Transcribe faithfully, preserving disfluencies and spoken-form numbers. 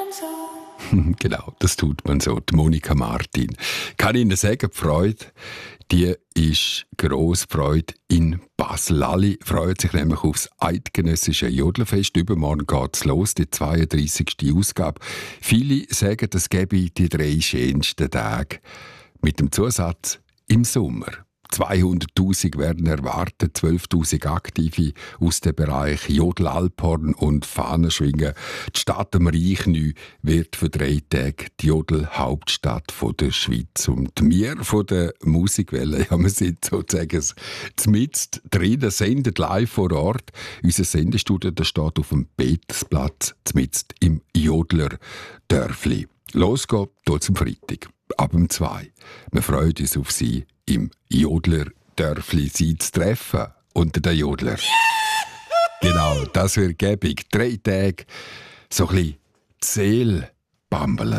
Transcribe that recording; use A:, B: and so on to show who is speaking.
A: Genau, das tut man so. Die Monika Martin. Kann Ihnen sagen, die Freude, die ist grosse Freude in Basel. Alle freuen sich nämlich aufs eidgenössische Jodlerfest. Übermorgen geht es los, die zweiunddreissigste Ausgabe. Viele sagen, es gebe die drei schönsten Tage mit dem Zusatz im Sommer. zweihunderttausend werden erwartet, zwölftausend Aktive aus dem Bereich Jodel, Alphorn und Fahnenschwingen. Die Stadt am Reichneu wird für drei Tage die Jodel-Hauptstadt der Schweiz. Und wir von der Musikwelle, ja, wir sind sozusagen mitten drin, senden live vor Ort. Unser Sendestudio das steht auf dem Petersplatz, mitten im Jodler-Dörfli. Los geht's hier zum Freitag, ab um zwei. Wir freuen uns auf Sie im Jodler-Dörfli, Sie zu treffen unter den Jodler. Genau, das wird gäbig. Drei Tage, so ein bisschen die Seele bambeln.